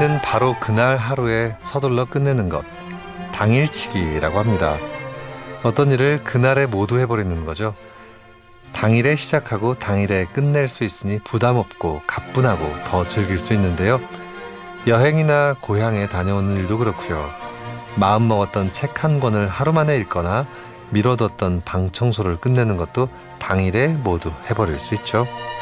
일은 바로 그날 하루에 서둘러 끝내는 것, 당일치기라고 합니다. 어떤 일을 그날에 모두 해버리는 거죠. 당일에 시작하고 당일에 끝낼 수 있으니 부담 없고 가뿐하고 더 즐길 수 있는데요. 여행이나 고향에 다녀오는 일도 그렇고요. 마음먹었던 책 한 권을 하루 만에 읽거나 미뤄뒀던 방 청소를 끝내는 것도 당일에 모두 해버릴 수 있죠.